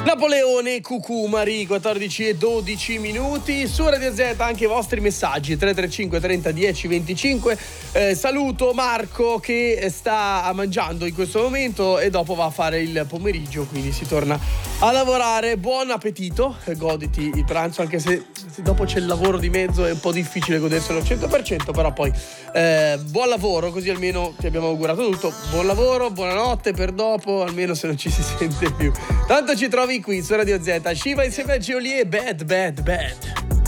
Napoleone Cucumari, 14 e 12 minuti su Radio Z, anche i vostri messaggi 335 30 10 25. Saluto Marco che sta mangiando in questo momento e dopo va a fare il pomeriggio, quindi si torna a lavorare. Buon appetito, goditi il pranzo, anche se dopo c'è il lavoro di mezzo, è un po' difficile goderselo al 100%, però poi buon lavoro, così almeno ti abbiamo augurato tutto. Buon lavoro, buonanotte per dopo, almeno se non ci si sente più. Tanto ci trovi qui su Radio Z, Shiva insieme a Geolier, Bad.